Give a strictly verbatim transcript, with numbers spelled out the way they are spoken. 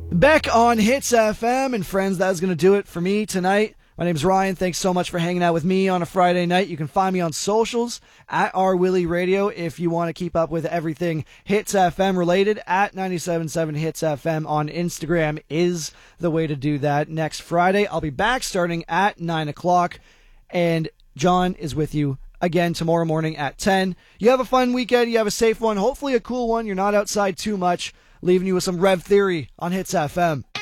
Back on Hits F M, and friends, that's going to do it for me tonight. My name's Ryan. Thanks so much for hanging out with me on a Friday night. You can find me on socials at R Willie Radio if you want to keep up with everything Hits F M related. At ninety-seven point seven Hits F M on Instagram is the way to do that. Next Friday, I'll be back starting at nine o'clock, and John is with you again tomorrow morning at ten. You have a fun weekend. You have a safe one, hopefully a cool one. You're not outside too much. Leaving you with some Rev Theory on Hits F M.